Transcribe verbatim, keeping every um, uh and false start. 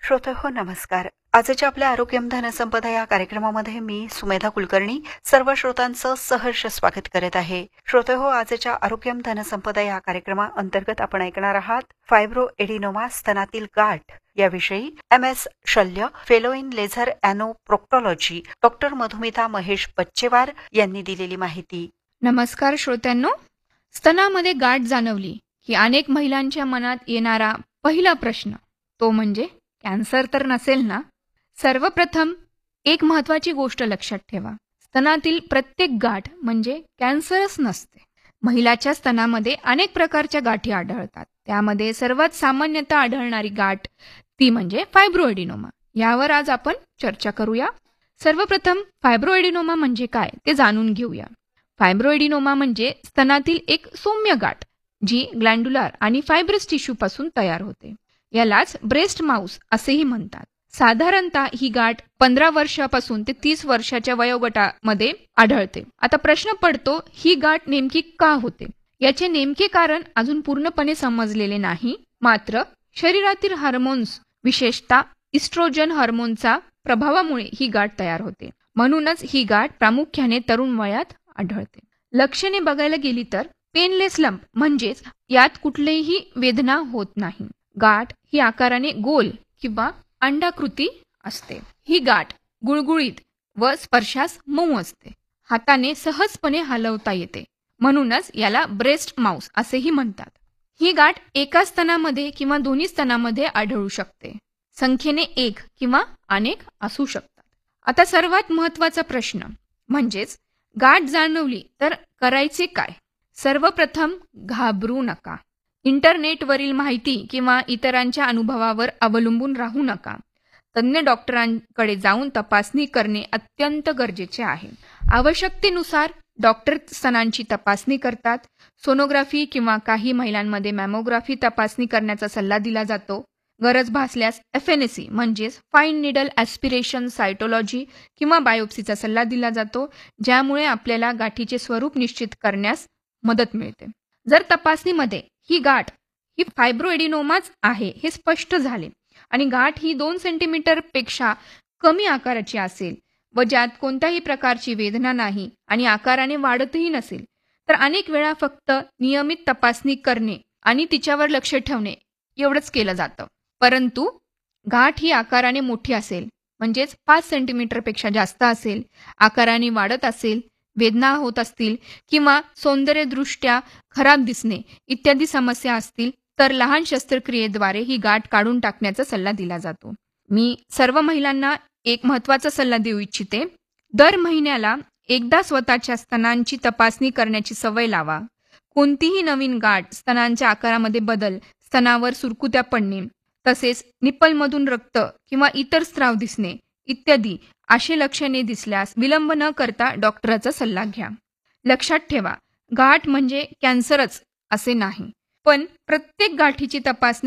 श्रोते हो नमस्कार. आजच्या आपल्या आरोग्यम धनसंपदा या कार्यक्रमामध्ये मी सुमेधा कुलकर्णी सर्व श्रोतांचं सहर्ष स्वागत करत आहे. श्रोते हो, आजच्या आरोग्यम धनसंपदा या कार्यक्रमाअंतर्गत आपण ऐकणार आहात फायब्रो एडिनोमा स्तनातील गाठ याविषयी एम एस शल्य fellow in laser अॅनो प्रोक्टॉलॉजी doctor Madhumita Mahesh Bachchewar यांनी दिलेली माहिती. नमस्कार श्रोत्यांनो. स्तनामध्ये गाठ जाणवली की अनेक महिलांच्या मनात येणारा पहिला प्रश्न तो म्हणजे कॅन्सर तर नसेल ना. सर्वप्रथम एक महत्वाची गोष्ट लक्षात ठेवा, स्तनातील प्रत्येक गाठ म्हणजे कॅन्सरच नसते. महिलाच्या स्तनामध्ये अनेक प्रकारच्या गाठी आढळतात. त्यामध्ये सर्वात सामान्यतः आढळणारी गाठ ती म्हणजे फायब्रोएडिनोमा. यावर आज आपण चर्चा करूया. सर्वप्रथम फायब्रोएडिनोमा म्हणजे काय ते जाणून घेऊया. फायब्रोएडिनोमा म्हणजे स्तनातील एक सौम्य गाठ जी ग्लॅन्ड्युलर आणि फायब्रस टिश्यू पासून तयार होते. यालाच ब्रेस्ट माउस असेही म्हणतात. साधारणतः ही गाठ पंधरा वर्षापासून ते तीस वर्षाच्या वयोगटामध्ये आढळते. आता प्रश्न पडतो, ही गाठ नेमकी का होते? याचे नेमके कारण अजून पूर्णपणे समजलेले नाही. मात्र शरीरातील हार्मोन्स विशेषतः इस्ट्रोजन हार्मोनचा प्रभावामुळे ही गाठ तयार होते. म्हणूनच ही गाठ प्रामुख्याने तरुण वयात आढळते. लक्षणे बघायला गेली तर पेनलेस लंप म्हणजेच यात कुठलीही वेदना होत नाही. गाठ ही आकाराने गोल किंवा अंडाकृती असते. ही गाठ गुळगुळीत व स्पर्शास मऊ असते. हाताने सहजपणे हलवता येते. म्हणूनच याला ब्रेस्ट माउस असेही म्हणतात. ही गाठ एका स्तनामध्ये किंवा दोन्ही स्तनामध्ये आढळू शकते. संख्येने एक किंवा अनेक असू शकतात. आता सर्वात महत्वाचा प्रश्न म्हणजेच गाठ जाणवली तर करायचे काय? सर्वप्रथम घाबरू नका. इंटरनेटवरील माहिती किंवा इतरांच्या अनुभवावर अवलंबून राहू नका. तज्ञ डॉक्टरांकडे जाऊन तपासणी करणे अत्यंत गरजेचे आहे. आवश्यकतेनुसार डॉक्टर स्तनांची तपासणी करतात. सोनोग्राफी किंवा काही महिलांमध्ये मॅमोग्राफी तपासणी करण्याचा सल्ला दिला जातो. गरज भासल्यास एफ एन ए सी म्हणजेच फाईन निडल ॲस्पिरेशन सायटोलॉजी किंवा बायोप्सीचा सल्ला दिला जातो, ज्यामुळे आपल्याला गाठीचे स्वरूप निश्चित करण्यास मदत मिळते. जर तपासणीमध्ये ही गाठ ही फायब्रोएडिनोमाच आहे हे स्पष्ट झाले आणि गाठ ही दोन सेंटीमीटर पेक्षा कमी आकाराची असेल व ज्यात कोणत्याही प्रकारची वेदना नाही आणि आकाराने वाढतही नसेल, तर अनेक वेळा फक्त नियमित तपासणी करणे आणि तिच्यावर लक्ष ठेवणे एवढंच केलं जातं. परंतु गाठ ही आकाराने मोठी असेल म्हणजेच पाच सेंटीमीटर पेक्षा जास्त असेल, आकाराने वाढत असेल, वेदना होत असतील किंवा सौंदर्यदृष्ट्या खराब दिसणे इत्यादी समस्या असतील तर लहान शस्त्रक्रियेद्वारे ही गाठ काढून टाकण्याचा सल्ला दिला जातो. मी सर्व महिलांना एक महत्त्वाचा सल्ला देऊ इच्छिते. दर महिन्याला एकदा स्वतःच्या स्तनांची तपासणी करण्याची सवय लावा. कोणतीही नवीन गाठ, स्तनांच्या आकारामध्ये बदल, स्तनावर सुरकुत्या पडणे, तसेच निप्पलमधून रक्त किंवा इतर स्राव दिसणे इत्यादी अशी लक्षणे दिसल्यास विलंब न करता डॉक्टराचा सल्ला घ्या. लक्षात ठेवा, गाठ म्हणजे कॅन्सरच असे नाही, पण प्रत्येक गाठीची तपासणी